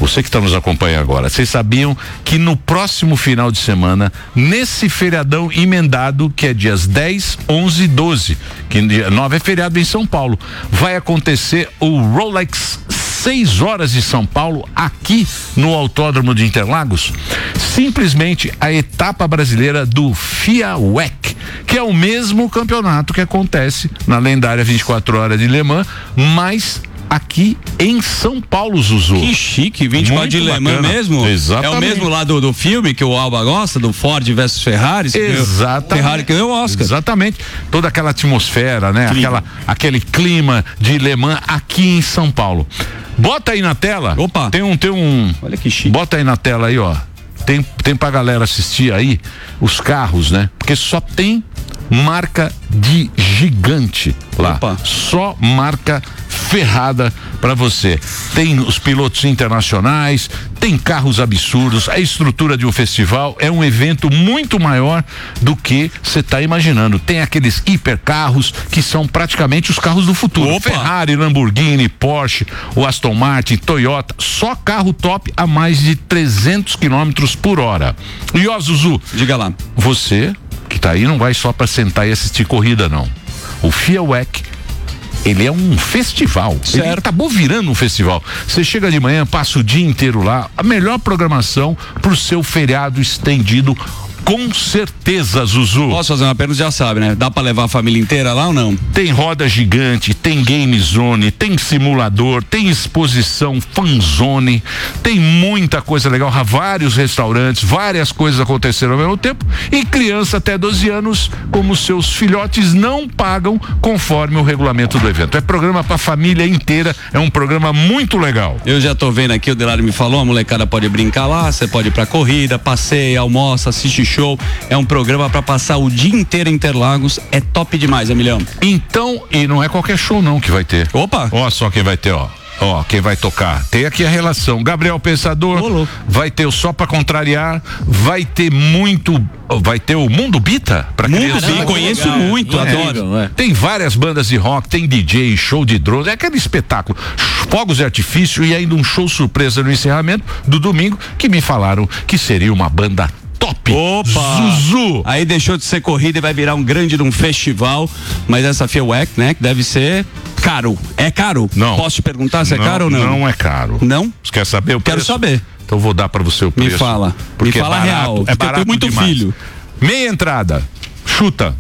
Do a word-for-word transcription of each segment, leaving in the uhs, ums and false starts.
você que está nos acompanhando agora, vocês sabiam que no próximo final de semana, nesse feriadão emendado, que é dias dez, onze e doze, que dia nove é feriado em São Paulo, vai acontecer o Rolex seis horas de São Paulo, aqui no Autódromo de Interlagos? Simplesmente a etapa brasileira do F I A W E C, que é o mesmo campeonato que acontece na lendária vinte e quatro horas de Le Mans, mas aqui em São Paulo, Zuzu. Que chique, vinte e quatro de Le Mans mesmo? Exatamente. É o mesmo lá do, do filme que o Alba gosta, do Ford versus Ferrari. Exatamente. Ferrari que ganhou o Oscar. Exatamente. Toda aquela atmosfera, né? Aquela, aquele clima de Le Mans aqui em São Paulo. Bota aí na tela. Opa. Tem um, tem um. Olha que chique. Bota aí na tela aí, ó. Tem, tem pra galera assistir aí os carros, né? Porque só tem marca de gigante lá. Opa. Só marca ferrada pra você. Tem os pilotos internacionais, tem carros absurdos, a estrutura de um festival é um evento muito maior do que você tá imaginando. Tem aqueles hipercarros que são praticamente os carros do futuro. Opa. Ferrari, Lamborghini, Porsche, o Aston Martin, Toyota, só carro top a mais de trezentos quilômetros por hora. E ó, Zuzu, diga lá. Você que tá aí não vai só pra sentar e assistir corrida, não. O F I A W E C, ele é um festival. Certo. Ele acabou virando um festival. Você chega de manhã, passa o dia inteiro lá, a melhor programação pro seu feriado estendido, com certeza, Zuzu. Posso fazer uma pergunta, já sabe, né? Dá pra levar a família inteira lá ou não? Tem roda gigante, tem game zone, tem simulador, tem exposição fanzone, tem muita coisa legal, vários restaurantes, várias coisas aconteceram ao mesmo tempo, e criança até doze anos, como seus filhotes, não pagam conforme o regulamento do evento. É programa pra família inteira, é um programa muito legal. Eu já tô vendo aqui, o Delari me falou, a molecada pode brincar lá, você pode ir pra corrida, passeia, almoça, assiste show, é um programa pra passar o dia inteiro em Interlagos, é top demais, Emilhão. Então, e não é qualquer show não que vai ter. Opa! Ó só quem vai ter, ó. Ó, quem vai tocar. Tem aqui a relação. Gabriel Pensador, Olô. vai ter o Só Pra Contrariar, vai ter muito, vai ter o Mundo Bita pra Mundo criança. Bita, conheço legal. muito, É. adoro. É. Tem várias bandas de rock, tem D J, show de drones, é aquele espetáculo. Fogos de artifício e ainda um show surpresa no encerramento do domingo, que me falaram que seria uma banda top. Opa! Zuzu! Aí deixou de ser corrida e vai virar um grande de um festival, mas essa F I A W E C, né, que deve ser caro. É caro? Não. Posso te perguntar se não, é caro ou não? Não é caro. Não? Você quer saber o preço? Quero saber. Então vou dar pra você o preço. Me fala. Porque Me fala é barato, real. É porque eu barato tenho muito demais. filho. Meia entrada. Chuta.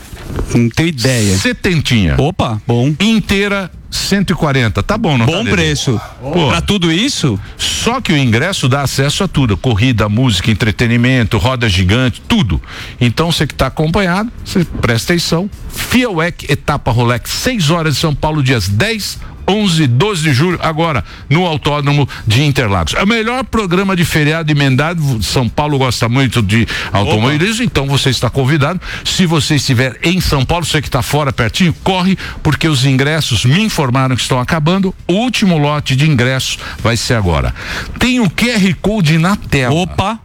Não tenho ideia. Setentinha. Opa, bom. Inteira, cento e quarenta. Tá bom, não Bom tá, Dedê? preço. Pô. Pra tudo isso? Só que o ingresso dá acesso a tudo. Corrida, música, entretenimento, roda gigante, tudo. Então você que está acompanhado, você presta atenção. F I A W E C, etapa Rolex, seis horas de São Paulo, dias dez, onze, doze de julho, agora no Autódromo de Interlagos. É o melhor programa de feriado emendado. São Paulo gosta muito de automobilismo, então você está convidado. Se você estiver em São Paulo, você que está fora pertinho, corre, porque os ingressos me informaram que estão acabando. O último lote de ingressos vai ser agora. Tem o Q R Code na tela. Opa!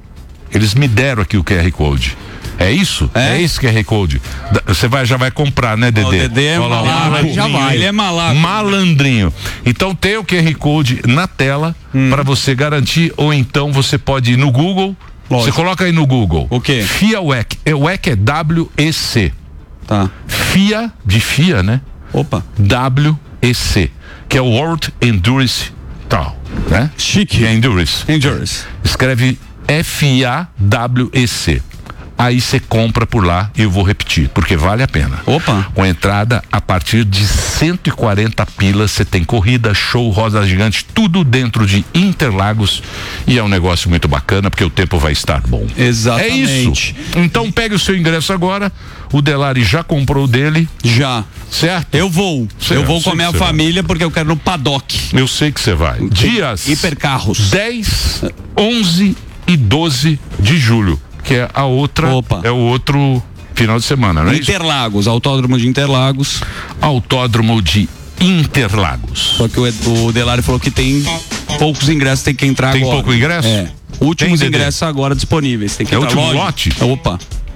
Eles me deram aqui o Q R Code. É isso? É? É esse Q R Code. Você vai, já vai comprar, né, Dedê? O Dedê é Olha lá, malaco, já vai. ele é malaco. Malandrinho. Então tem o Q R Code na tela Hum. para você garantir, ou então você pode ir no Google. Lógico. Você coloca aí no Google. O quê? F I A W E C. É, o E C é W E C. Tá. F I A de F I A, né? Opa. W E C, que é o World Endurance tal, né? Chique. É Endurance. Endurance. Escreve F I A W E C. Aí você compra por lá e eu vou repetir, porque vale a pena. Opa. Com entrada a partir de cento e quarenta pilas, você tem corrida, show, roda gigante, tudo dentro de Interlagos, e é um negócio muito bacana, porque o tempo vai estar bom. Exatamente. É isso. Então pegue o seu ingresso agora. O Delari já comprou o dele, Já. certo? Eu vou. Sei, eu eu vou sei com a minha que você família porque eu quero no paddock. Eu sei que você vai. Dias Hipercarros. dez, onze e doze de julho, que é a outra, Opa. é o outro final de semana, não é isso? Interlagos, Autódromo de Interlagos. Autódromo de Interlagos. Só que o, o Delari falou que tem poucos ingressos, tem que entrar Tem agora. pouco ingresso? É. Últimos Tem, Dedê? ingressos agora disponíveis. Tem que É o entrar último logo. lote? Opa.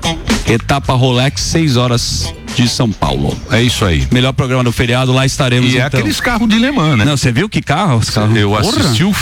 Etapa Rolex, seis horas de São Paulo. É isso aí. Melhor programa do feriado, lá estaremos E é então. aqueles carros de Le Mans, né? Não, você viu que carro? Os carros? Eu Porra. assisti o